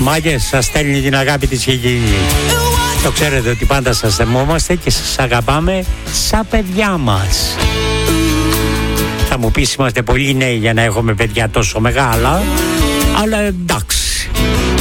Μάγκες, σας στέλνει την αγάπη της Γηγίνη. Το ξέρετε ότι πάντα σας θυμόμαστε και σας αγαπάμε σαν παιδιά μας. Θα μου πεις είμαστε πολύ νέοι για να έχουμε παιδιά τόσο μεγάλα, αλλά εντάξει.